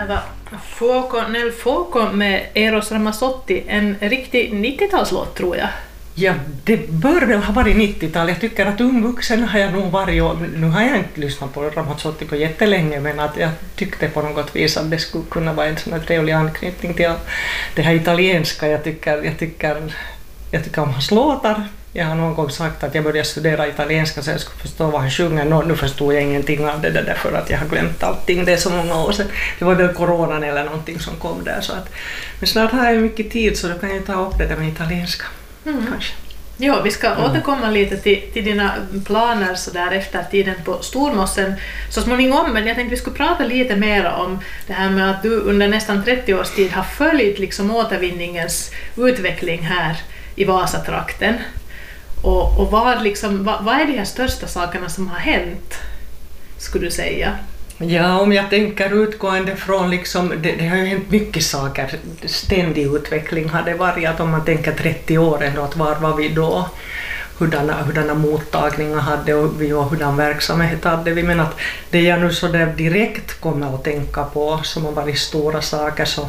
här var Fuoco nel Fuoco med Eros Ramazzotti, en riktig 90-talslåt tror jag. Ja, det bör väl ha varit 90-tal. Jag tycker att ungvuxen har jag nog varit, och nu har jag inte lyssnat på Ramazzotti på jättelänge, men att jag tyckte på något vis att det skulle kunna vara en sån här trevlig anknytning till det här italienska. Jag tycker om hans låtar. Jag har någon gång sagt att jag började studera italienska så jag skulle förstå vad han sjunger. Nu förstod jag ingenting av det därför att jag har glömt allting. Det är så många år sedan. Det var väl coronan eller någonting som kom där. Så att, men snart har jag mycket tid så då kan jag ta upp det där med italienska. Kanske. Ja, vi ska återkomma lite till dina planer så där efter tiden på Stormossen så småningom, men jag tänkte vi skulle prata lite mer om det här med att du under nästan 30 års tid har följt liksom återvinningens utveckling här i Vasatrakten. Och vad är de här största sakerna som har hänt, skulle du säga? Ja, om jag tänker utgående från liksom, det har ju hänt mycket saker, ständig utveckling har det varit, att om man tänker 30 år ändå, att var var vi då, hurdana mottagningar hade och hurdan verksamhet hade vi, men att det jag nu så där direkt kommer att tänka på som har varit stora saker så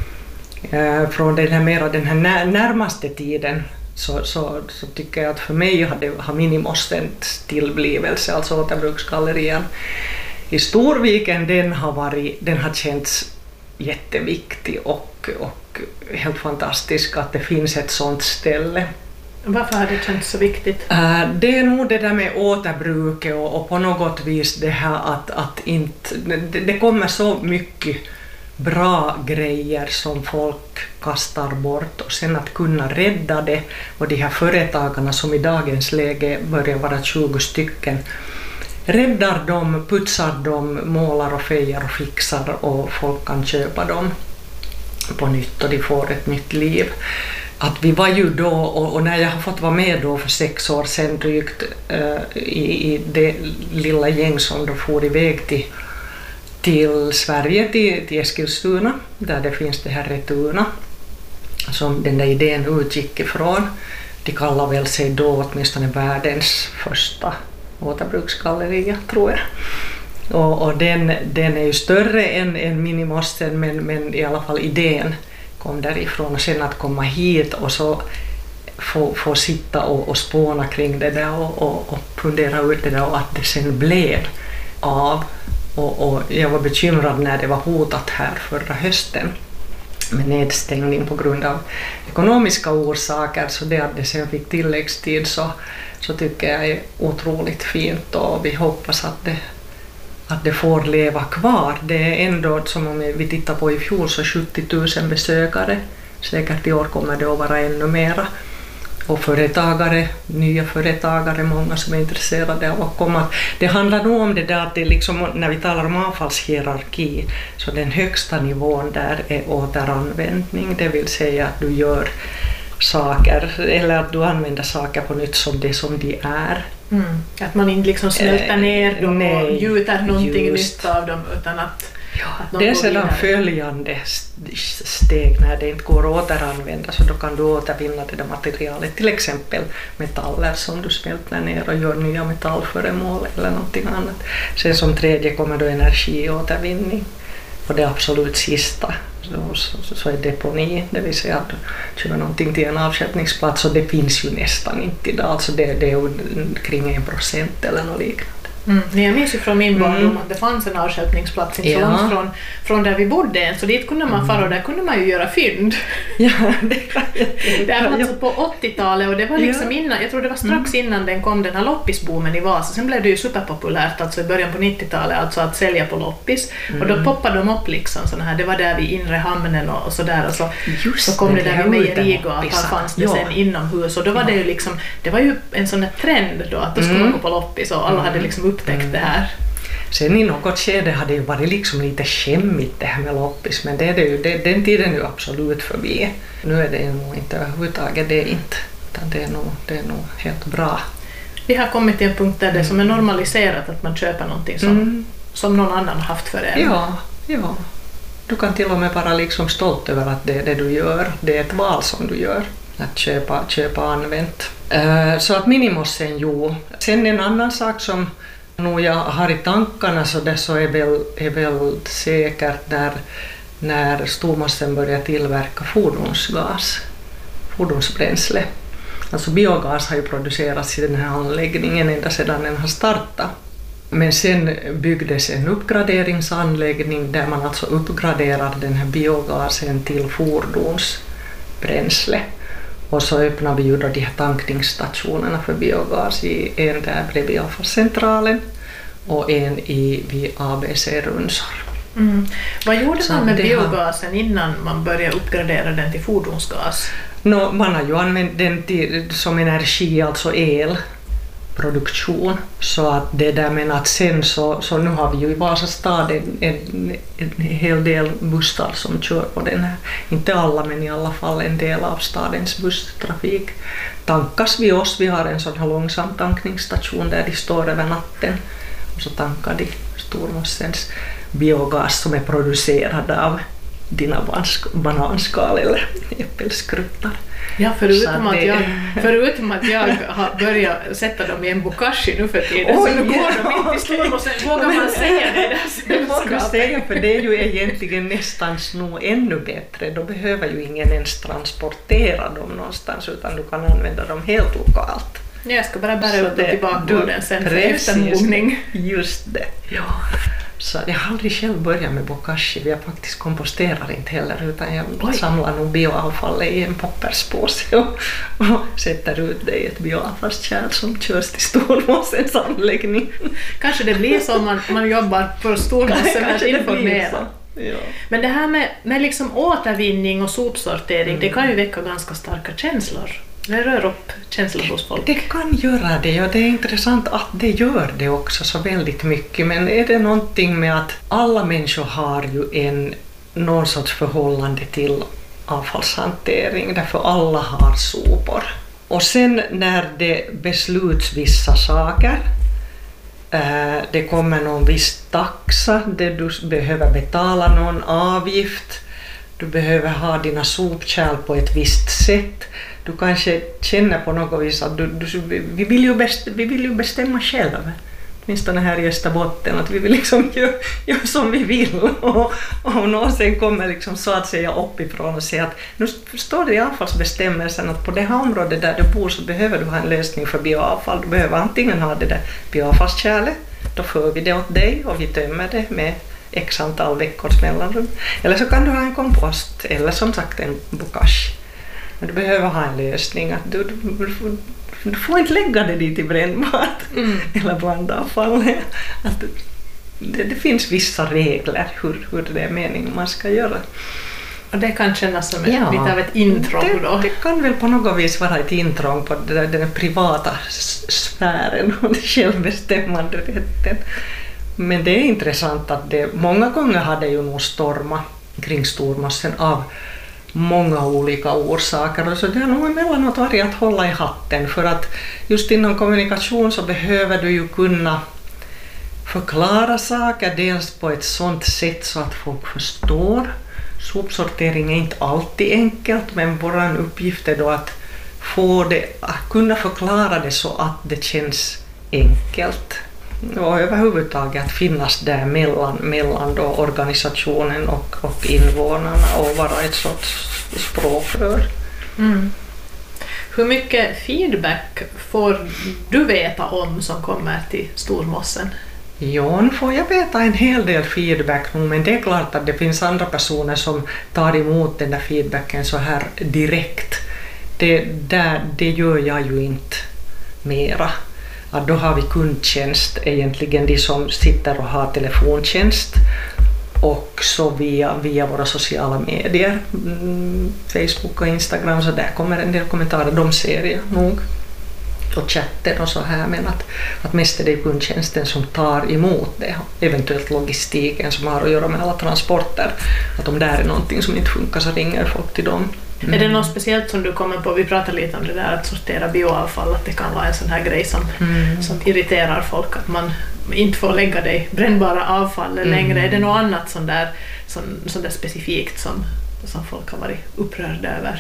från den här närmaste tiden så tycker jag att för mig har Minimos en tillblivelse, alltså återbruksgallerian i Storviken, den har känts jätteviktig och helt fantastisk att det finns ett sånt ställe. Varför har det känts så viktigt? Det är nog det där med återbruket och på något vis det här att inte, det kommer så mycket bra grejer som folk kastar bort och sen att kunna rädda det och de här företagarna som i dagens läge börjar vara 20 stycken räddar dem, putsar dem, målar och fejar och fixar och folk kan köpa dem på nytt och de får ett nytt liv. Att vi var ju då, och när jag har fått vara med då för 6 år sedan drygt i det lilla gäng som då for iväg till Sverige, till Eskilstuna, där det finns det här Retuna som den där idén utgick ifrån. De kallar väl sig då åtminstone världens första återbruksgalleria, tror jag. Och den är ju större än Minimosten, men i alla fall idén kom därifrån. Och sen att komma hit och så få sitta och spåna kring det där och fundera ut det där och att det sen blev av. Och jag var bekymrad när det var hotat här förra hösten med nedstängning på grund av ekonomiska orsaker, så det att det sen fick tilläggstid så tycker jag är otroligt fint och vi hoppas att det får leva kvar. Det är ändå, som om vi tittar på i fjol, så 70 000 besökare. Säkert i år kommer det att vara ännu mera. Och nya företagare, många som är intresserade av att komma. Det handlar nog om det där att det liksom, när vi talar om avfallshierarki, så den högsta nivån där är återanvändning, det vill säga att du gör saker eller att du använder saker på nytt som de är. Att man inte liksom smälter ner dem och gjuter någonting nytt av dem utan att det är sedan följande steg när det inte går att återanvända, så då kan du återvinna det där materialet, till exempel metaller som du smälter ner och gör nya metallföremål eller någonting annat. Sen som tredje kommer då energiåtervinning och det absolut sista så är deponi, det vill säga att köra någonting till en avsättningsplats, och det finns ju nästan inte idag, alltså det är kring 1% eller något liknande. Jag minns ju från min barndom att det fanns en avsättningsplats inte så långt från där vi bodde än, så dit kunde man fara och där kunde man ju göra fynd. Ja, det var alltså på 80-talet och det var liksom innan, jag tror det var strax innan den kom, den här loppisboomen i Vasa. Sen blev det ju superpopulärt alltså i början på 90-talet alltså att sälja på loppis och då poppade de upp liksom såna här, det var där vid inre hamnen och sådär, och så kom det där vid mejerigatan fanns det sen inomhus, och då var det ju liksom, det var ju en sån här trend då att då skulle man gå på loppis och alla hade liksom upptäckt det här. Sen i något skede hade det varit liksom lite skämmigt det här med loppis, men det är det ju, den tiden är ju absolut förbi. Nu är det nog inte överhuvudtaget det inte, utan det är nog helt bra. Vi har kommit till en punkt där det som är normaliserat att man köper någonting som någon annan har haft för en. Ja. Du kan till och med vara liksom stolt över att det du gör, det är ett val som du gör. Att köpa använt. Så att Minimossen, jo. Sen en annan sak som Nog jag har i tankarna så det så är väl säkert när stormassen börjar tillverka fordonsbränsle. Alltså biogas har ju producerats i den här anläggningen ända sedan den har startat. Men sen byggdes en uppgraderingsanläggning där man alltså uppgraderar den här biogasen till fordonsbränsle. Och så öppnar vi ju då de här tankningsstationerna för biogas, en där bredvid avfallscentralen och en vid ABC Rundsholm. Vad gjorde man med biogasen innan man började uppgradera den till fordonsgas? Man har ju använt den som energi, alltså elproduktion. Så att det där, men att sen så nu har vi ju i Vasastad en hel del bussar som kör på den här. Inte alla, men i alla fall en del av stadens busstrafik. Tankas vi oss, vi har en sån här långsam tankningsstation där de står över natten. Och så tankar de Stormossens biogas som är producerad av dina bananskal eller äppelskruttar. Ja, förutom att jag har börjat sätta dem i en bokashi nu för tiden, så nu går de inte i Stormossen. Vågar man säga det? Det får du säga, för det är ju egentligen nästan ännu bättre. Då behöver ju ingen ens transportera dem någonstans, utan du kan använda dem helt lokalt. Jag ska bara bära upp dem till bakgården sen för eftermogning. Just det, ja. Så jag har aldrig själv börjat med bokashi. Jag faktiskt komposterar inte heller, utan jag samlar nog bioavfall i en papperspåse och sätter ut det i ett bioavfallskärl som körs till Stormossens anläggning. Kanske det blir så om man jobbar på Stormossen med att informera. Ja. Men det här med liksom återvinning och sopsortering, det kan ju väcka ganska starka känslor. Det rör upp känslor hos folk. Det kan göra det, och det är intressant att det gör det också så väldigt mycket. Men är det någonting med att alla människor har ju någon sorts förhållande till avfallshantering, därför alla har sopor. Och sen när det besluts vissa saker, det kommer någon viss taxa, där du behöver betala någon avgift, du behöver ha dina sopkärl på ett visst sätt. Du kanske känner på något vis att vi vill ju bestämma själva. Åtminstone här i Österbotten, att vi vill liksom göra som vi vill. Och någon sen kommer liksom så att säga uppifrån och säger att nu står det i avfallsbestämmelsen att på det här området där du bor så behöver du ha en lösning för bioavfall. Du behöver antingen ha det där bioavfallskärlet, då för vi det åt dig och vi tömmer det med x antal veckors mellanrum. Eller så kan du ha en kompost eller som sagt en bokashi. Men du behöver ha en lösning att du får inte lägga det dit i brännbart eller blandavfall. Att det finns vissa regler hur det är meningen man ska göra. Och det kan kännas som lite av ett intrång då? Det kan väl på något vis vara ett intrång på den privata sfären och den självbestämmande rätten. Men det är intressant att många gånger har det ju nog stormat kring Stormossen av många olika orsaker, och så det har nog emellanåt varit att hålla i hatten, för att just inom kommunikation så behöver du ju kunna förklara saker dels på ett sådant sätt så att folk förstår. Sopsortering är inte alltid enkelt, men vår uppgift är då att kunna förklara det så att det känns enkelt. Och överhuvudtaget att finnas där mellan då organisationen och invånarna och vara ett sorts språkrör. Hur mycket feedback får du veta om som kommer till Stormossen? Ja, nu får jag veta en hel del feedback, men det är klart att det finns andra personer som tar emot den där feedbacken så här direkt. Det gör jag ju inte mera. Att då har vi kundtjänst, egentligen de som sitter och har telefontjänst, och så via våra sociala medier, Facebook och Instagram, så där kommer en del kommentarer, de ser jag nog, och chatten och så här, men att mest är det kundtjänsten som tar emot det, eventuellt logistiken som har att göra med alla transporter, att om det är någonting som inte funkar så ringer folk till dem. Är det något speciellt som du kommer på? Vi pratade lite om det där att sortera bioavfall, att det kan vara en sån här grej som irriterar folk, att man inte får lägga det i brännbara avfall längre. Är det något annat sån där specifikt som folk har varit upprörda över?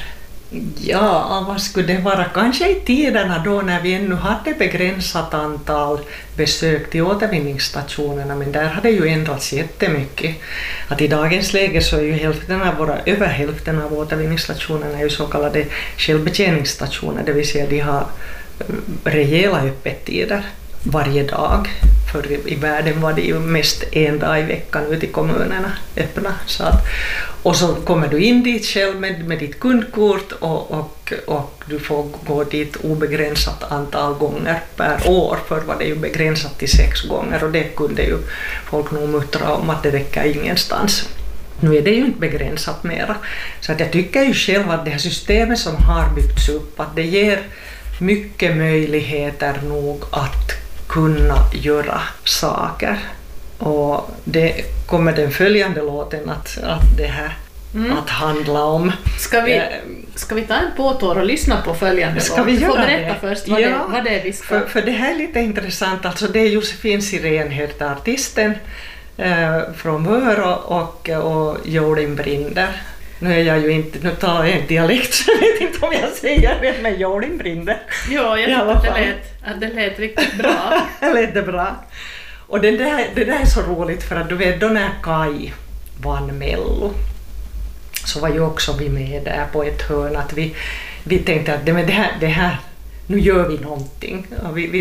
Ja, vad skulle det vara? Kanske i tiderna då när vi ännu hade begränsat antal besök till återvinningsstationerna, men där hade ju ändrats jättemycket. Att i dagens läge så är ju över hälften av återvinningsstationerna är ju så kallade självbetjäningsstationer, det vill säga de har rejäla öppettider varje dag. För i världen var det ju mest en dag i veckan ute i kommunerna öppna. Så att, och så kommer du in dit själv med ditt kundkort och du får gå dit obegränsat antal gånger per år. För var det ju begränsat till 6 gånger och det kunde ju folk nog muttra om att det räcker ingenstans. Nu är det ju inte begränsat mera. Så att jag tycker ju själv att det här systemet som har byggts upp, att det ger mycket möjligheter nog att kunna göra saker. Och det kommer den följande låten att det här att handla om. Ska vi ta en påtår och lyssna på följande låt? Vi får berätta först vad det är vi ska... För det här är lite intressant. Alltså det är Josefin Sirén heter artisten från Vörå och Jolin Brinder. Nu är jag ju inte, nu tar jag en dialekt så jag vet inte om jag säger det med Jolin Brinder. Ja, jag tyckte att det lät riktigt bra. Det lät bra. Och det där är så roligt för att du vet då när Kai vann Mello så var ju också vi med där på ett hörn att vi tänkte att det här nu gör vi någonting.